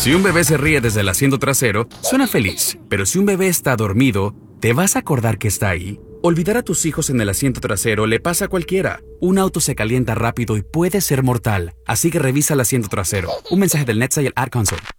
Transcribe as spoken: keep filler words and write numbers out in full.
Si un bebé se ríe desde el asiento trasero, suena feliz. Pero si un bebé está dormido, ¿te vas a acordar que está ahí? Olvidar a tus hijos en el asiento trasero le pasa a cualquiera. Un auto se calienta rápido y puede ser mortal. Así que revisa el asiento trasero. Un mensaje del NetSail Ad Console.